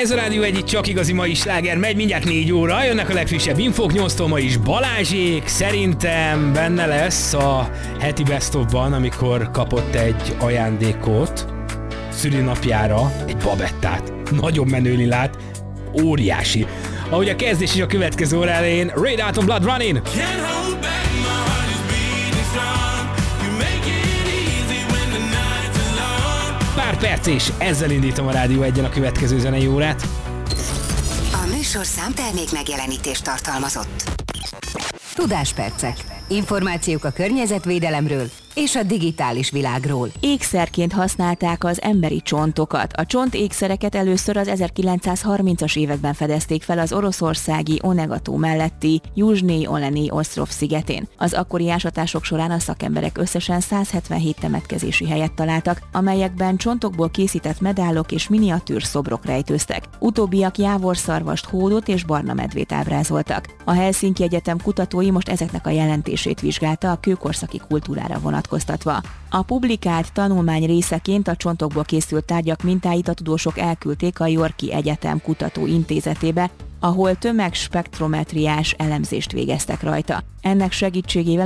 Ez a Rádió Egy, csak igazi mai sláger, megy mindjárt 4 óra, jönnek a legfrissebb infók, 8-tól ma is Balázsék, szerintem benne lesz a heti Best of-ban, amikor kapott egy ajándékot szülinapjára, egy babettát, nagyon menő lilát, óriási. Ahogy a kezdés is a következő óra elején, Ray Dalton Blood Running! Pár perc és ezzel indítom a Rádió Egyen a következő zenei órát. A műsor számtermék megjelenítést tartalmazott. Tudáspercek. Információk a környezetvédelemről és a digitális világról. Ékszerként használták az emberi csontokat. A csontékszereket először az 1930-as években fedezték fel az oroszországi Onegató melletti Juzsnyij Oleni osztrov szigetén. Az akkori ásatások során a szakemberek összesen 177 temetkezési helyet találtak, amelyekben csontokból készített medálok és miniatűr szobrok rejtőztek. Utóbbiak jávorszarvast, hódot és barna medvét ábrázoltak. A Helsinki Egyetem kutatói most ezeknek a jelentését vizsgálta a kőkorszaki kultúrára vonatkoztatva. A publikált tanulmány részeként a csontokból készült tárgyak mintáit a tudósok elküldték a Yorki Egyetem kutatóintézetébe, ahol tömegspektrometriás elemzést végeztek rajta. Ennek segítségével